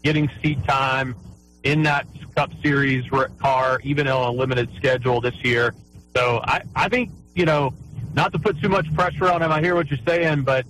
getting seat time in that Cup Series car, even on a limited schedule this year. So I think, not to put too much pressure on him, I hear what you're saying, but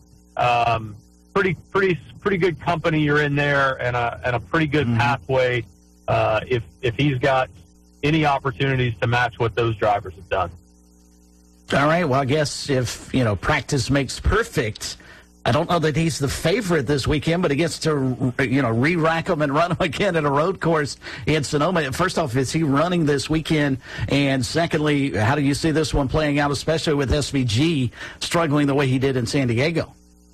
pretty good company you're in there, and a pretty good pathway if he's got any opportunities to match what those drivers have done. All right, well, I guess if, practice makes perfect, I don't know that he's the favorite this weekend, but he gets to, re-rack them and run them again at a road course in Sonoma. First off, is he running this weekend? And secondly, how do you see this one playing out, especially with SVG struggling the way he did in San Diego?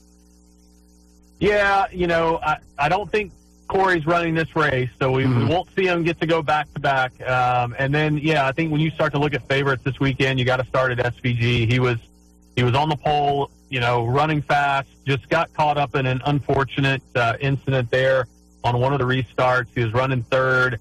Yeah, I don't think Corey's running this race, so we won't see him get to go back-to-back. And then, I think when you start to look at favorites this weekend, you got to start at SVG. He was on the pole, running fast, just got caught up in an unfortunate incident there on one of the restarts. He was running third.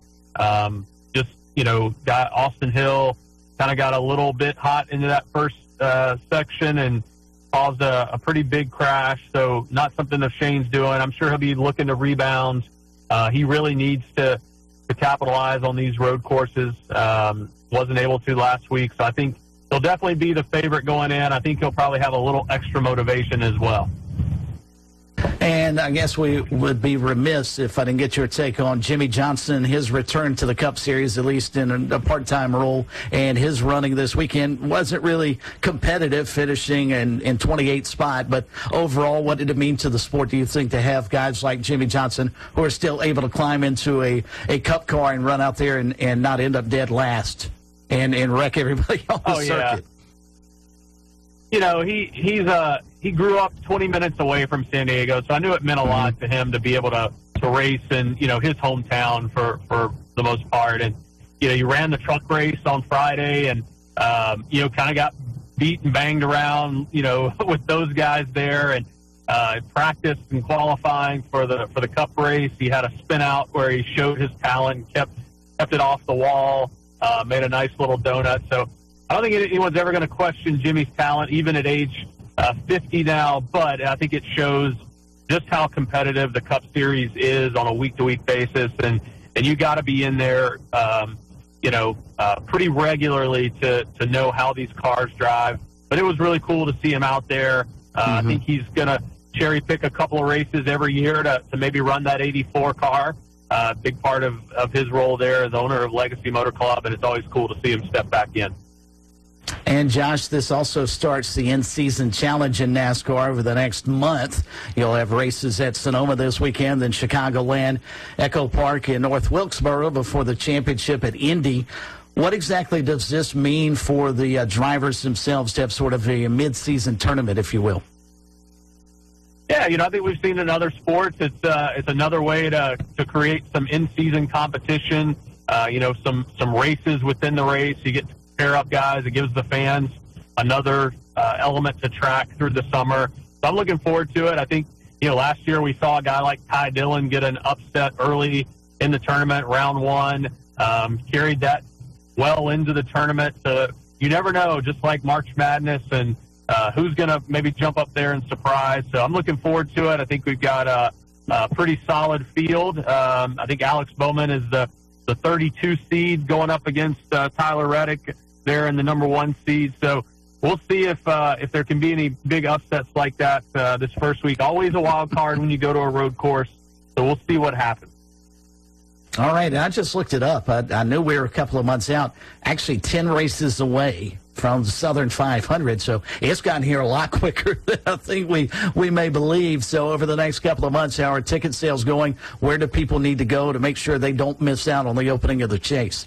Got Austin Hill, kind of got a little bit hot into that first section and caused a pretty big crash. So not something that Shane's doing. I'm sure he'll be looking to rebound. He really needs to capitalize on these road courses. Wasn't able to last week, so I think he'll definitely be the favorite going in. I think he'll probably have a little extra motivation as well. And I guess we would be remiss if I didn't get your take on Jimmie Johnson, his return to the Cup Series, at least in a part-time role, and his running this weekend wasn't really competitive, finishing in 28th spot. But overall, what did it mean to the sport, do you think, to have guys like Jimmie Johnson who are still able to climb into a Cup car and run out there and not end up dead last and wreck everybody on the circuit? He grew up 20 minutes away from San Diego, so I knew it meant a lot to him to be able to race in, his hometown for the most part. And, he ran the truck race on Friday and, kind of got beat and banged around, with those guys there, and practiced and qualifying for the Cup race. He had a spin out where he showed his talent and kept it off the wall, made a nice little donut. So I don't think anyone's ever going to question Jimmy's talent, even at age 50 now, but I think it shows just how competitive the Cup Series is on a week-to-week basis, and you got to be in there, pretty regularly to know how these cars drive. But it was really cool to see him out there. I think he's going to cherry-pick a couple of races every year to maybe run that 84 car. Big part of his role there as owner of Legacy Motor Club, and it's always cool to see him step back in. And, Josh, this also starts the in-season challenge in NASCAR over the next month. You'll have races at Sonoma this weekend, then Chicagoland, Echo Park, and North Wilkesboro before the championship at Indy. What exactly does this mean for the drivers themselves to have sort of a mid-season tournament, if you will? Yeah, I think we've seen in other sports. It's another way to create some in-season competition, some races within the race. You get pair up guys. It gives the fans another element to track through the summer. So I'm looking forward to it. I think, last year we saw a guy like Ty Dillon get an upset early in the tournament, round one, carried that well into the tournament. You never know, just like March Madness, and who's going to maybe jump up there and surprise. So I'm looking forward to it. I think we've got a pretty solid field. I think Alex Bowman is the 32 seed going up against Tyler Reddick there in the number 1 seed. So we'll see if there can be any big upsets like that this first week. Always a wild card when you go to a road course. So we'll see what happens. All right. I just looked it up. I knew we were a couple of months out, actually 10 races away from the Southern 500. So it's gotten here a lot quicker than I think we may believe. So over the next couple of months, how are ticket sales going? Where do people need to go to make sure they don't miss out on the opening of the Chase?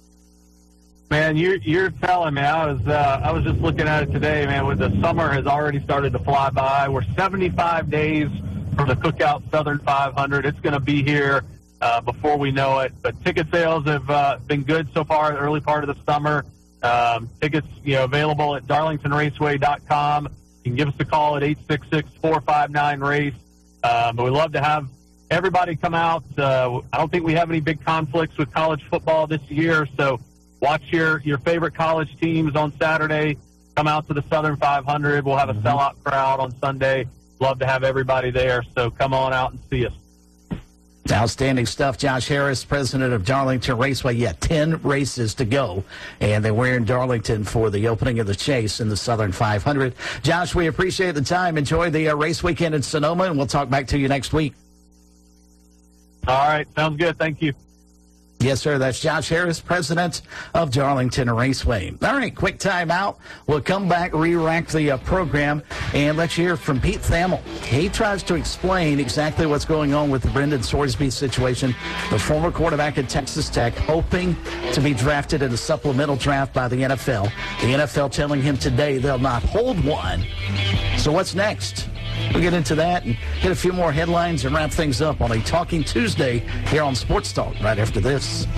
Man, you're telling me. I was just looking at it today, man. With the summer has already started to fly by. We're 75 days from the Cookout Southern 500. It's going to be here before we know it. But ticket sales have been good so far. The early part of the summer. Tickets, available at DarlingtonRaceway.com. You can give us a call at 866-459-RACE. But we'd love to have everybody come out. I don't think we have any big conflicts with college football this year, so watch your favorite college teams on Saturday. Come out to the Southern 500. We'll have a sellout crowd on Sunday. Love to have everybody there, so come on out and see us. Outstanding stuff. Josh Harris, president of Darlington Raceway. 10 races to go, and they were in Darlington for the opening of the Chase in the Southern 500. Josh, we appreciate the time. Enjoy the race weekend in Sonoma, and we'll talk back to you next week. All right. Sounds good. Thank you. Yes, sir. That's Josh Harris, president of Darlington Raceway. All right, quick time out. We'll come back, re-rack the program, and let you hear from Pete Thamel. He tries to explain exactly what's going on with the Brendan Sorsby situation, the former quarterback at Texas Tech, hoping to be drafted in a supplemental draft by the NFL. The NFL telling him today they'll not hold one. So what's next? We'll get into that and get a few more headlines and wrap things up on a Talking Tuesday here on Sports Talk right after this.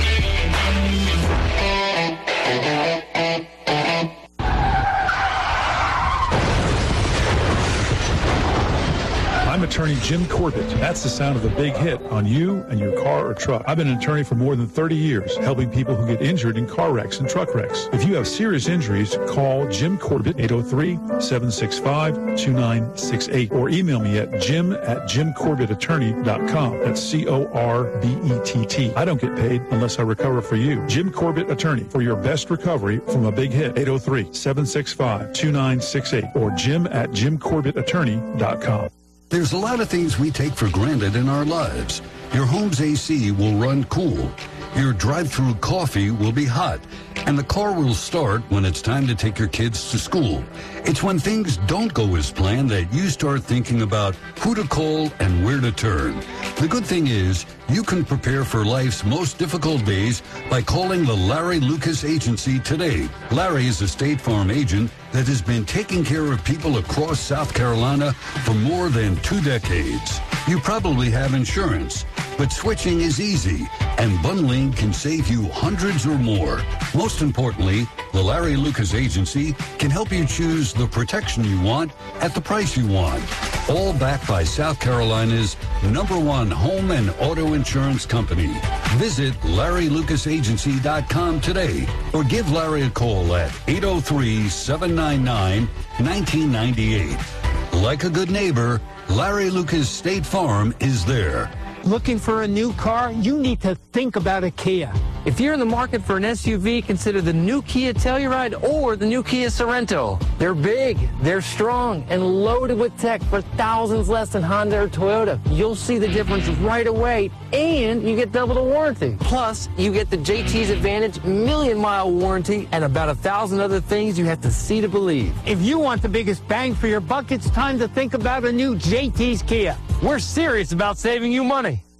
I'm attorney Jim Corbett. That's the sound of a big hit on you and your car or truck. I've been an attorney for more than 30 years, helping people who get injured in car wrecks and truck wrecks. If you have serious injuries, call Jim Corbett, 803-765-2968, or email me at jim@jimcorbettattorney.com. That's Corbett. I don't get paid unless I recover for you. Jim Corbett Attorney, for your best recovery from a big hit, 803-765-2968, or jim@jimcorbettattorney.com. There's a lot of things we take for granted in our lives. Your home's AC will run cool. Your drive-through coffee will be hot. And the car will start when it's time to take your kids to school. It's when things don't go as planned that you start thinking about who to call and where to turn. The good thing is, you can prepare for life's most difficult days by calling the Larry Lucas Agency today. Larry is a State Farm agent that has been taking care of people across South Carolina for more than 2 decades. You probably have insurance, but switching is easy, and bundling can save you hundreds or more. Most importantly, the Larry Lucas Agency can help you choose the protection you want at the price you want. All backed by South Carolina's #1 home and auto insurance company. Visit LarryLucasAgency.com today or give Larry a call at 803-799-1998. Like a good neighbor, Larry Lucas State Farm is there. Looking for a new car? You need to think about a Kia. If you're in the market for an SUV, consider the new Kia Telluride or the new Kia Sorento. They're big, they're strong, and loaded with tech for thousands less than Honda or Toyota. You'll see the difference right away, and you get double the warranty. Plus, you get the JT's Advantage million-mile warranty and about 1,000 other things you have to see to believe. If you want the biggest bang for your buck, it's time to think about a new JT's Kia. We're serious about saving you money.